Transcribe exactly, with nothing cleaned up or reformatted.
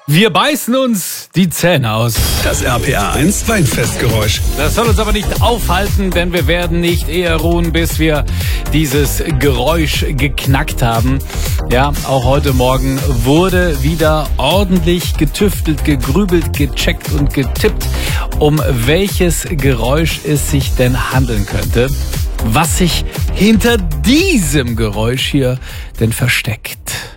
Wir beißen uns die Zähne aus. Das R P R eins Weinfestgeräusch. Das soll uns aber nicht aufhalten, denn wir werden nicht eher ruhen, bis wir dieses Geräusch geknackt haben. Ja, auch heute Morgen wurde wieder ordentlich getüftelt, gegrübelt, gecheckt und getippt, um welches Geräusch es sich denn handeln könnte. Was sich hinter diesem Geräusch hier denn versteckt.